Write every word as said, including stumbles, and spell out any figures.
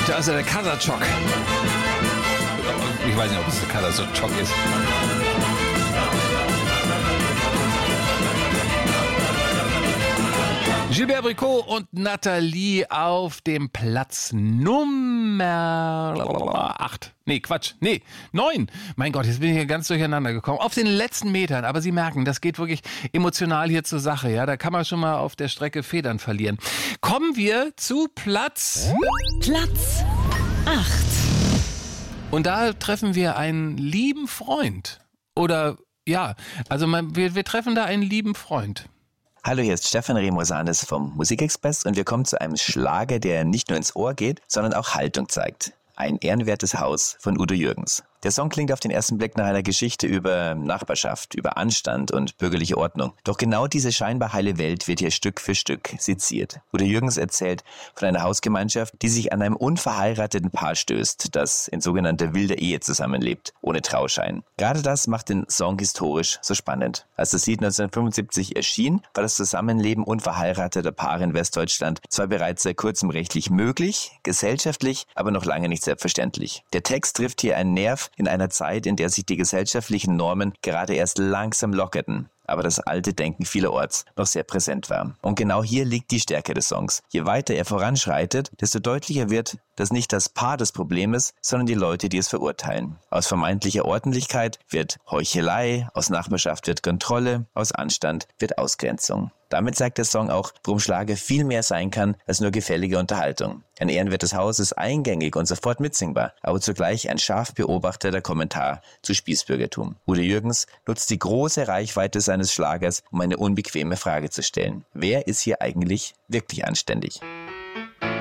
Da ist ja der Kasachok. Ich weiß nicht, ob es der Kasachok ist. Gilbert Bécaud und Nathalie auf dem Platz Nummer acht. Nee, Quatsch. Nee, neun. Mein Gott, jetzt bin ich hier ganz durcheinander gekommen. Auf den letzten Metern. Aber Sie merken, das geht wirklich emotional hier zur Sache. Ja, da kann man schon mal auf der Strecke Federn verlieren. Kommen wir zu Platz... Platz acht. Und da treffen wir einen lieben Freund. Oder, ja, also man, wir, wir treffen da einen lieben Freund. Hallo, hier ist Stefan Remosanes vom Musikexpress und wir kommen zu einem Schlager, der nicht nur ins Ohr geht, sondern auch Haltung zeigt. Ein ehrenwertes Haus von Udo Jürgens. Der Song klingt auf den ersten Blick nach einer Geschichte über Nachbarschaft, über Anstand und bürgerliche Ordnung. Doch genau diese scheinbar heile Welt wird hier Stück für Stück seziert. Udo Jürgens erzählt von einer Hausgemeinschaft, die sich an einem unverheirateten Paar stößt, das in sogenannter wilder Ehe zusammenlebt, ohne Trauschein. Gerade das macht den Song historisch so spannend. Als das Lied neunzehnhundertfünfundsiebzig erschien, war das Zusammenleben unverheirateter Paare in Westdeutschland zwar bereits seit kurzem rechtlich möglich, gesellschaftlich, aber noch lange nicht selbstverständlich. Der Text trifft hier einen Nerv in einer Zeit, in der sich die gesellschaftlichen Normen gerade erst langsam lockerten, aber das alte Denken vielerorts noch sehr präsent war. Und genau hier liegt die Stärke des Songs. Je weiter er voranschreitet, desto deutlicher wird, dass nicht das Paar das Problem ist, sondern die Leute, die es verurteilen. Aus vermeintlicher Ordentlichkeit wird Heuchelei, aus Nachbarschaft wird Kontrolle, aus Anstand wird Ausgrenzung. Damit zeigt der Song auch, warum Schlager viel mehr sein kann als nur gefällige Unterhaltung. Ein ehrenwertes Haus ist eingängig und sofort mitsingbar, aber zugleich ein scharf beobachteter Kommentar zu Spießbürgertum. Udo Jürgens nutzt die große Reichweite seines Schlagers, um eine unbequeme Frage zu stellen. Wer ist hier eigentlich wirklich anständig?